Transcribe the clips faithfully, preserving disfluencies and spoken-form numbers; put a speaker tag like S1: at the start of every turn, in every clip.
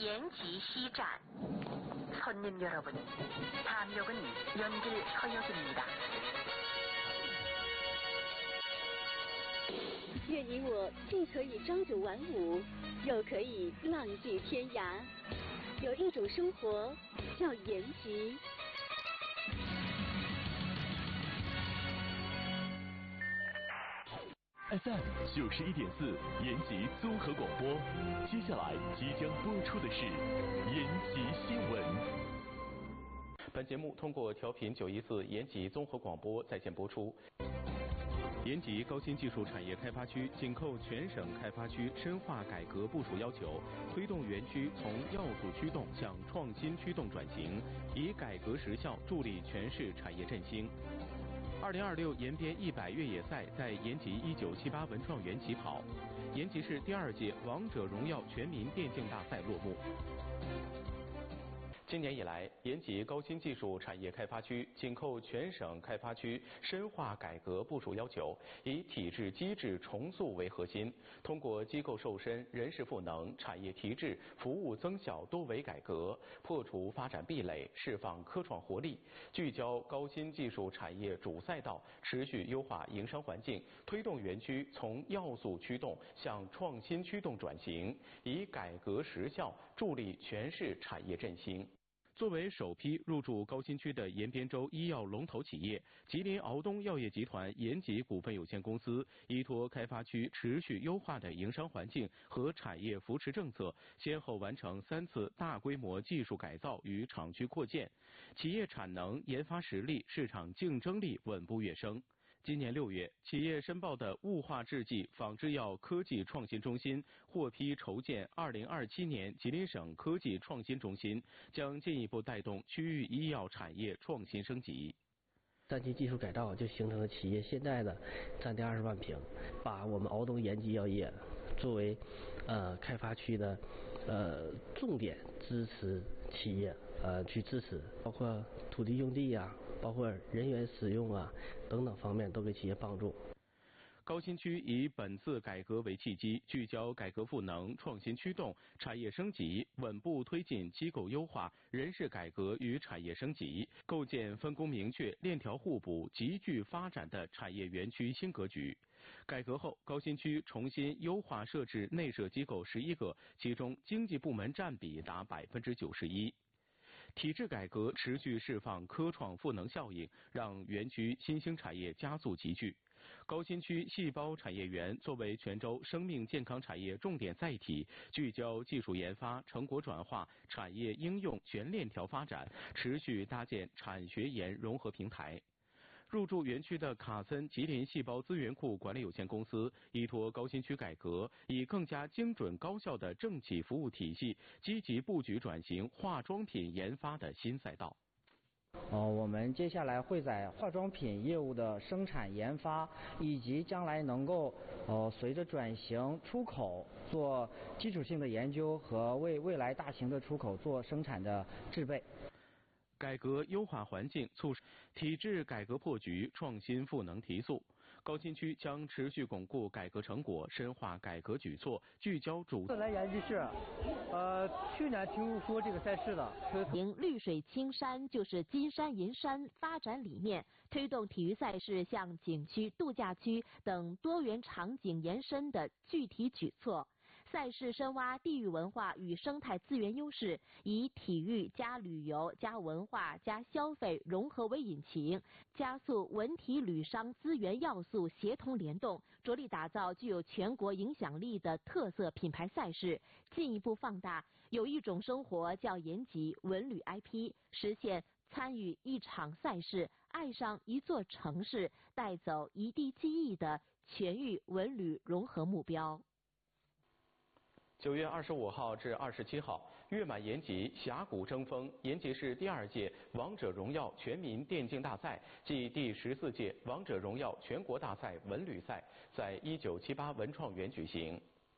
S1: 延吉西站. 손님 여러분, 함역은 연길허역입니다.
S2: 愿你我既可以朝九晚五，又可以浪迹天涯。有一种生活叫延吉。
S3: F M 九十一点四，延吉综合广播。接下来即将播出的是延吉新闻。
S4: 本节目通过调频九一四延吉综合广播在线播出。延吉高新技术产业开发区紧扣全省开发区深化改革部署要求，推动园区从要素驱动向创新驱动转型，以改革实效助力全市产业振兴。二零二六延边一百越野赛在延吉一九七八文创园起跑，延吉市第二届王者荣耀全民电竞大赛落幕。今年以来，延吉高新技术产业开发区紧扣全省开发区深化改革部署要求，以体制机制重塑为核心，通过机构瘦身、人事赋能、产业提质、服务增效多维改革，破除发展壁垒，释放科创活力，聚焦高新技术产业主赛道，持续优化营商环境，推动园区从要素驱动向创新驱动转型，以改革实效助力全市产业振兴。作为首批入驻高新区的延边州医药龙头企业，吉林敖东药业集团延吉股份有限公司依托开发区持续优化的营商环境和产业扶持政策，先后完成三次大规模技术改造与厂区扩建，企业产能、研发实力、市场竞争力稳步跃升。今年六月，企业申报的雾化制剂仿制药科技创新中心获批筹建二零二七年吉林省科技创新中心，将进一步带动区域医药产业创新升级。
S5: 三期技术改造就形成了企业现在的占地二十万平，把我们敖东延吉药业作为呃开发区的呃重点支持企业呃去支持，包括土地用地啊，包括人员使用啊等等方面都给企业帮助。
S4: 高新区以本次改革为契机，聚焦改革赋能、创新驱动、产业升级，稳步推进机构优化、人事改革与产业升级，构建分工明确、链条互补、集聚发展的产业园区新格局。改革后，高新区重新优化设置内设机构十一个，其中经济部门占比达百分之九十一。体制改革持续释放科创赋能效应，让园区新兴产业加速集聚。高新区细胞产业园作为全州生命健康产业重点载体，聚焦技术研发、成果转化、产业应用全链条发展，持续搭建产学研融合平台。入驻园区的卡森吉林细胞资源库管理有限公司依托高新区改革，以更加精准高效的政企服务体系，积极布局转型化妆品研发的新赛道。
S6: 呃，我们接下来会在化妆品业务的生产研发，以及将来能够呃随着转型出口做基础性的研究和为未来大型的出口做生产的制备。
S4: 改革优化环境，促使体制改革破局，创新赋能提速。高新区将持续巩固改革成果，深化改革举措，聚焦主。
S7: 来延吉市，呃，去年听说这个赛事的。
S8: 赢绿水青山就是金山银山发展理念，推动体育赛事向景区、度假区等多元场景延伸的具体举措。赛事深挖地域文化与生态资源优势，以体育加旅游加文化加消费融合为引擎，加速文体旅商资源要素协同联动，着力打造具有全国影响力的特色品牌赛事，进一步放大有一种生活叫延吉文旅 I P， 实现参与一场赛事爱上一座城市，带走一地记忆的全域文旅融合目标。
S4: 九月二十五号至二十七号，月满延吉，峡谷争锋，延吉市第二届王者荣耀全民电竞大赛暨第十四届王者荣耀全国大赛文旅赛在一九七八文创园举行。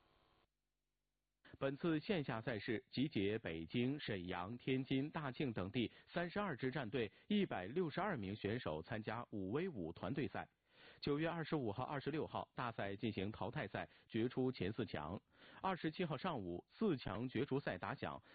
S4: 本次线下赛事集结北京、沈阳、天津、大庆等地三十二支战队，一百六十二名选手参加五 v 五团队赛。九月二十五号、二十六号，大赛进行淘汰赛，决出前四强。二十七号上午，四强角逐赛打响，